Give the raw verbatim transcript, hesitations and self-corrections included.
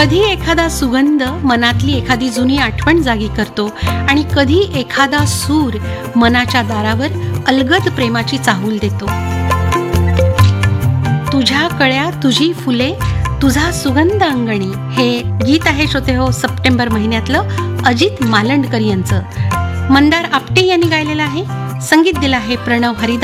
कधी एखादा सुगंध मनातली एखादी जुनी आठवण जागी करतो आणि कधी एखादा सूर मनाच्या दारावर अलगद प्रेमाची चाहूल देतो. तुझ्या कळ्या तुझी फुले तुझा सुगंध अंगणी हे गीत आहे श्रोते हो सप्टेंबर महिन्यातलं अजित मालंडकर यांचं. मंदार आपटे यांनी गायलेलं आहे. संगीत दिलं आहे प्रणव हरिदास.